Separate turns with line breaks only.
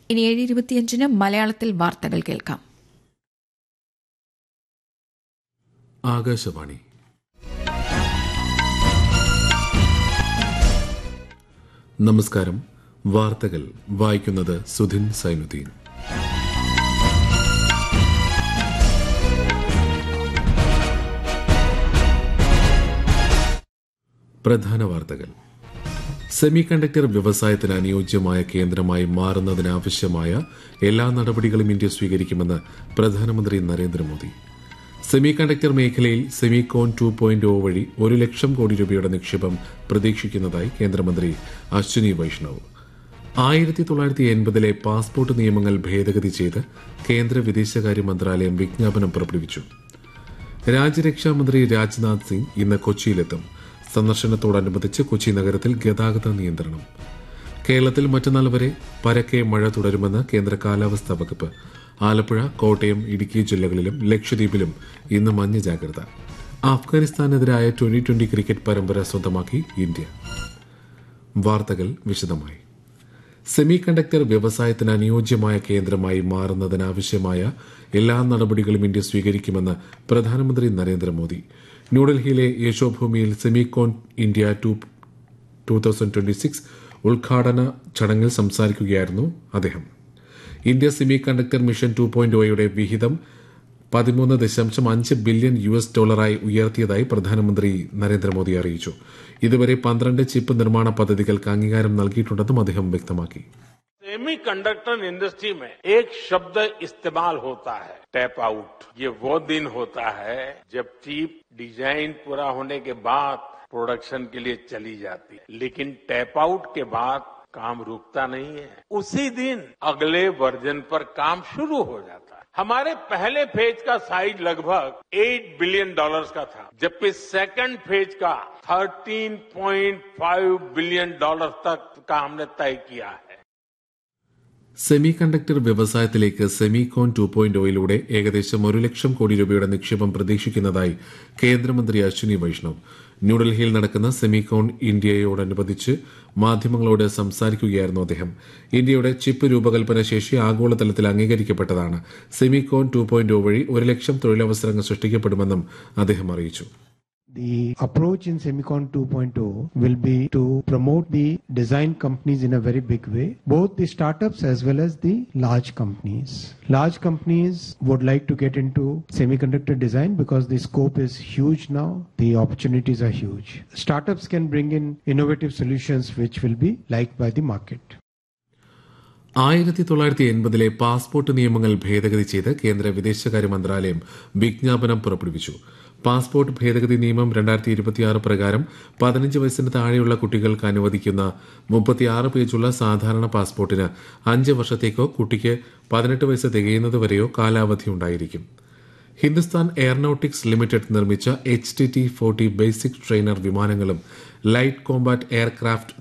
ഇനി 7:25 മലയാളത്തിൽ വാർത്തകൾ കേൾക്കാം.
ആകാശവാണി. നമസ്കാരം. വാർത്തകൾ വായിക്കുന്നത് സുധിൻ സൈനുദ്ദീൻ. പ്രധാന വാർത്തകൾ. സെമി കണ്ടക്ടർ വ്യവസായത്തിന് അനുയോജ്യമായ കേന്ദ്രമായി മാറുന്നതിനാവശ്യമായ എല്ലാ നടപടികളും ഇന്ത്യ സ്വീകരിക്കുമെന്ന് പ്രധാനമന്ത്രി നരേന്ദ്രമോദി. സെമി കണ്ടക്ടർ മേഖലയിൽ സെമികോൺ 2.0 വഴി 1 ലക്ഷം കോടി രൂപയുടെ നിക്ഷേപം പ്രതീക്ഷിക്കുന്നതായി കേന്ദ്രമന്ത്രി അശ്വിനി വൈഷ്ണവ്. 1980 പാസ്പോർട്ട് നിയമങ്ങൾ ഭേദഗതി ചെയ്ത് കേന്ദ്ര വിദേശകാര്യ മന്ത്രാലയം വിജ്ഞാപനം പുറപ്പെടുവിച്ചു. രാജ്യരക്ഷാമന്ത്രി രാജ്നാഥ് സിംഗ് ഇന്ന് കൊച്ചിയിലെത്തും. സന്ദർശനത്തോടനുബന്ധിച്ച് കൊച്ചി നഗരത്തിൽ ഗതാഗത നിയന്ത്രണം. കേരളത്തിൽ മറ്റന്നാൾ വരെ പരക്കെ മഴ തുടരുമെന്ന് കേന്ദ്ര കാലാവസ്ഥാ വകുപ്പ്. ആലപ്പുഴ, കോട്ടയം, ഇടുക്കി ജില്ലകളിലും ലക്ഷദ്വീപിലും ഇന്ന് മഞ്ഞ ജാഗ്രത. അഫ്ഗാനിസ്ഥാനെതിരായ 2020 ക്രിക്കറ്റ് പരമ്പര സ്വന്തമാക്കി ഇന്ത്യ. വാർത്തകൾ വിശദമായി. സെമി കണ്ടക്ടർ വ്യവസായത്തിന് അനുയോജ്യമായ കേന്ദ്രമായി മാറുന്നതിനാവശ്യമായ എല്ലാ നടപടികളും ഇന്ത്യ സ്വീകരിക്കുമെന്ന് പ്രധാനമന്ത്രി നരേന്ദ്രമോദി. ന്യൂഡൽഹിയിലെ യശോഭൂമിയിൽ സെമികോൺ ഇന്ത്യ 2026 ഉദ്ഘാടന ചടങ്ങിൽ സംസാരിക്കുകയായിരുന്നു അദ്ദേഹം. ഇന്ത്യ സെമി കണ്ടക്ടർ മിഷൻ 2.0യുടെ വിഹിതം $13.5 ബില്യൺ ഉയർത്തിയതായി പ്രധാനമന്ത്രി നരേന്ദ്രമോദി അറിയിച്ചു. ഇതുവരെ 12 ചിപ്പ് നിർമ്മാണ പദ്ധതികൾക്ക് അംഗീകാരം നൽകിയിട്ടുണ്ടെന്നും അദ്ദേഹം വ്യക്തമാക്കി.
सेमी कंडक्टर इंडस्ट्री में एक शब्द इस्तेमाल होता है, टैप आउट. ये वो दिन होता है जब चिप डिजाइन पूरा होने के बाद प्रोडक्शन के लिए चली जाती है, लेकिन टैप आउट के बाद काम रुकता नहीं है. उसी दिन अगले वर्जन पर काम शुरू हो जाता है. हमारे पहले फेज का साइज लगभग $8 बिलियन का था, जबकि सेकंड फेज का $13.5 बिलियन तक का हमने तय किया है.
സെമി കണ്ടക്ടർ വ്യവസായത്തിലേക്ക് സെമികോൺ 2.0യിലൂടെ ഏകദേശം 1 ലക്ഷം കോടി രൂപയുടെ നിക്ഷേപം പ്രതീക്ഷിക്കുന്നതായി കേന്ദ്രമന്ത്രി അശ്വിനി വൈഷ്ണവ്. ന്യൂഡൽഹിയിൽ നടക്കുന്ന സെമികോൺ ഇന്ത്യയോടനുബന്ധിച്ച് മാധ്യമങ്ങളോട് സംസാരിക്കുകയായിരുന്നു അദ്ദേഹം. ഇന്ത്യയുടെ ചിപ്പ് രൂപകൽപ്പന ശേഷി ആഗോളതലത്തിൽ അംഗീകരിക്കപ്പെട്ടതാണ്. സെമികോൺ 2.0 വഴി 1 ലക്ഷം തൊഴിലവസരങ്ങൾ സൃഷ്ടിക്കപ്പെടുമെന്നും അദ്ദേഹം അറിയിച്ചു.
The approach in Semicon 2.0 will be to promote the design companies in a very big way, both the startups as well as the large companies. Large companies would like to get into semiconductor design because the scope is huge now, the opportunities are huge. Startups can bring in innovative solutions which will be liked by the market.
1980 passport നിയമങ്ങൾ ഭേദഗതി ചെയ്ത് കേന്ദ്ര വിദേശകാര്യ മന്ത്രാലയം വിജ്ഞാപനം പുറപ്പെടുവിച്ചു. Passport ഭേദഗതി നിയമം 2026 പ്രകാരം 15 വയസ്സിന് താഴെയുള്ള കുട്ടികൾക്ക് അനുവദിക്കുന്ന 36 പേജുള്ള സാധാരണ പാസ്പോർട്ടിന് 5 വർഷത്തേക്കോ കുട്ടിക്ക് 18 വയസ്സ് തികയുന്നതുവരെയോ കാലാവധി ഉണ്ടായിരിക്കും. ഹിന്ദുസ്ഥാൻ എയറോനോട്ടിക്സ് ലിമിറ്റഡ് നിർമ്മിച്ച HTT-40 ബേസിക് ട്രെയിനർ വിമാനങ്ങളും ലൈറ്റ് കോംബാറ്റ് എയർക്രാഫ്റ്റ്